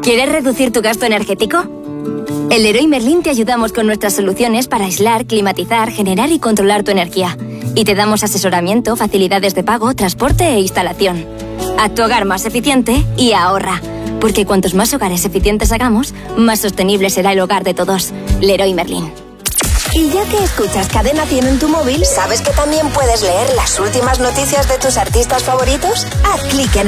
¿Quieres reducir tu gasto energético? En Leroy Merlin te ayudamos con nuestras soluciones para aislar, climatizar, generar y controlar tu energía. Y te damos asesoramiento, facilidades de pago, transporte e instalación. Haz tu hogar más eficiente y ahorra. Porque cuantos más hogares eficientes hagamos, más sostenible será el hogar de todos. Leroy Merlin. Y ya que escuchas Cadena 100 en tu móvil, ¿sabes que también puedes leer las últimas noticias de tus artistas favoritos? Haz clic en